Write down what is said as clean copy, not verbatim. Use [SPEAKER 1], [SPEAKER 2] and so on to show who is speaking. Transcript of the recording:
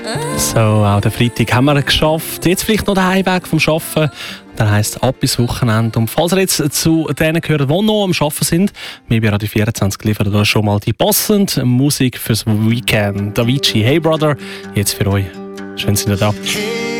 [SPEAKER 1] So, auch den Freitag haben wir geschafft. Jetzt vielleicht noch der Heimweg vom Arbeiten. Der heisst ab bis Wochenende. Und falls ihr jetzt zu denen gehört, die noch am Arbeiten sind, wir bei Radio 24 liefern da schon mal die passende Musik fürs Weekend. Avicii, Hey Brother, jetzt für euch. Schön, sind ihr da.